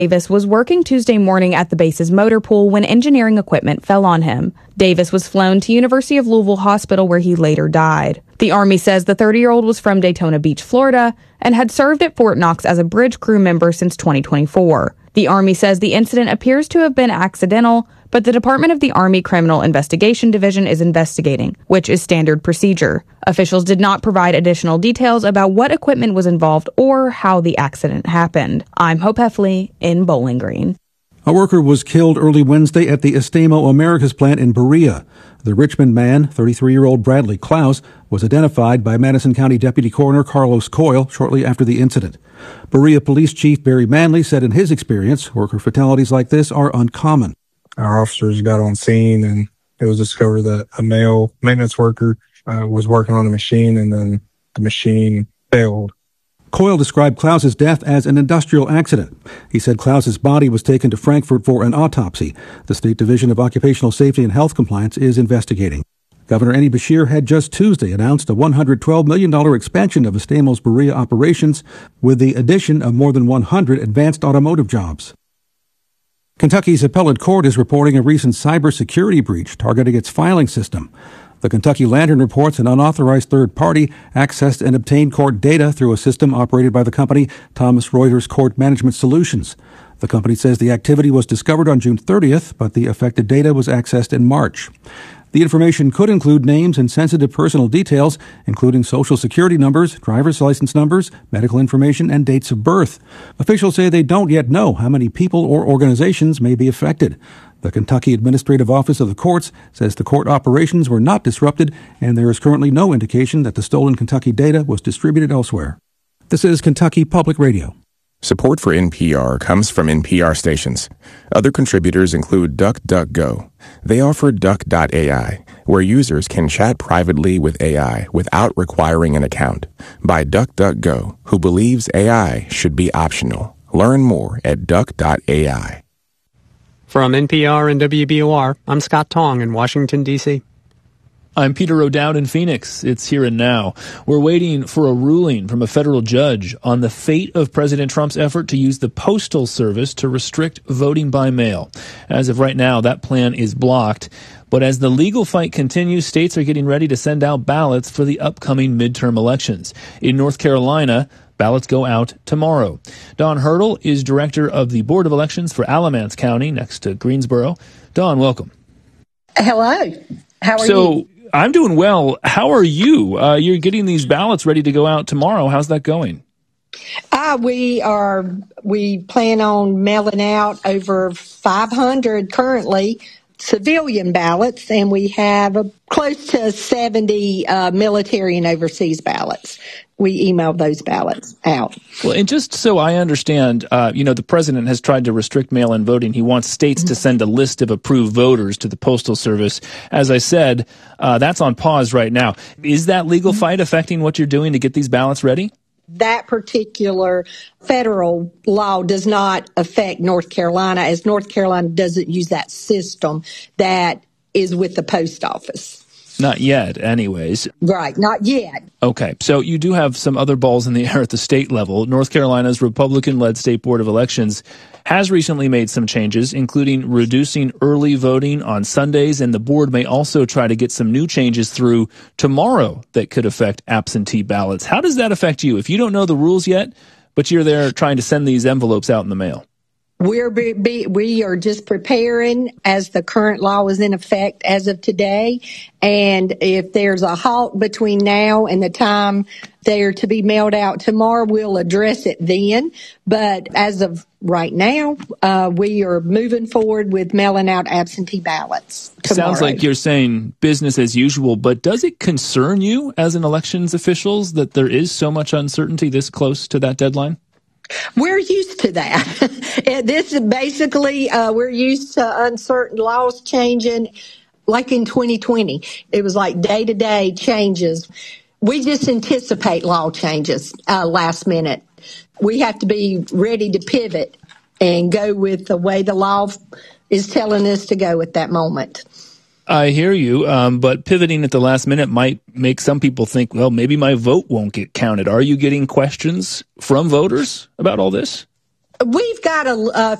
Davis was working Tuesday morning at the base's motor pool when engineering equipment fell on him. Davis was flown to University of Louisville Hospital where he later died. The Army says the 30-year-old was from Daytona Beach, Florida, and had served at Fort Knox as a bridge crew member since 2024. The Army says the incident appears to have been accidental, but the Department of the Army Criminal Investigation Division is investigating, which is standard procedure. Officials did not provide additional details about what equipment was involved or how the accident happened. I'm Hope Heffley in Bowling Green. A worker was killed early Wednesday at the Estemo Americas plant in Berea. The Richmond man, 33-year-old Bradley Klaus, was identified by Madison County Deputy Coroner Carlos Coyle shortly after the incident. Berea Police Chief Barry Manley said in his experience, worker fatalities like this are uncommon. Our officers got on scene and it was discovered that a male maintenance worker was working on the machine and then the machine failed. Coyle described Klaus's death as an industrial accident. He said Klaus's body was taken to Frankfurt for an autopsy. The State Division of Occupational Safety and Health Compliance is investigating. Governor Andy Beshear had just Tuesday announced a $112 million expansion of Estemo's Berea operations with the addition of more than 100 advanced automotive jobs. Kentucky's appellate court is reporting a recent cybersecurity breach targeting its filing system. The Kentucky Lantern reports an unauthorized third party accessed and obtained court data through a system operated by the company Thomson Reuters Court Management Solutions. The company says the activity was discovered on June 30th, but the affected data was accessed in March. The information could include names and sensitive personal details, including social security numbers, driver's license numbers, medical information, and dates of birth. Officials say they don't yet know how many people or organizations may be affected. The Kentucky Administrative Office of the Courts says the court operations were not disrupted, and there is currently no indication that the stolen Kentucky data was distributed elsewhere. This is Kentucky Public Radio. Support for NPR comes from NPR stations. Other contributors include DuckDuckGo. They offer Duck.ai, where users can chat privately with AI without requiring an account. By DuckDuckGo, who believes AI should be optional. Learn more at Duck.ai. From NPR and WBOR, I'm Scott Tong in Washington, D.C. I'm Peter O'Dowd in Phoenix. It's here and now. We're waiting for a ruling from a federal judge on the fate of President Trump's effort to use the Postal Service to restrict voting by mail. As of right now, that plan is blocked. But as the legal fight continues, states are getting ready to send out ballots for the upcoming midterm elections. In North Carolina, ballots go out tomorrow. Dawn Hurdle is director of the Board of Elections for Alamance County next to Greensboro. Dawn, welcome. Hello. How are you? I'm doing well. How are you? You're getting these ballots ready to go out tomorrow. How's that going? We plan on mailing out over 500 currently civilian ballots, and we have close to 70 military and overseas ballots. We emailed those ballots out. Well, and just so I understand, the president has tried to restrict mail-in voting. He wants states to send a list of approved voters to the Postal Service. As I said, that's on pause right now. Is that legal fight affecting what you're doing to get these ballots ready? That particular federal law does not affect North Carolina, as North Carolina doesn't use that system that is with the post office. Not yet, anyways. Right, not yet. Okay, so you do have some other balls in the air at the state level. North Carolina's Republican-led State Board of Elections has recently made some changes, including reducing early voting on Sundays, and the board may also try to get some new changes through tomorrow that could affect absentee ballots. How does that affect you? If you don't know the rules yet, but you're there trying to send these envelopes out in the mail? We are just preparing as the current law is in effect as of today. And if there's a halt between now and the time they're to be mailed out tomorrow, we'll address it then. But as of right now, we are moving forward with mailing out absentee ballots tomorrow. Sounds like you're saying business as usual, but does it concern you as an elections officials that there is so much uncertainty this close to that deadline? We're used to that. This is basically, we're used to uncertain laws changing. Like in 2020, it was like day-to-day changes. We just anticipate law changes last minute. We have to be ready to pivot and go with the way the law is telling us to go at that moment. I hear you, but pivoting at the last minute might make some people think, well, maybe my vote won't get counted. Are you getting questions from voters about all this? We've got a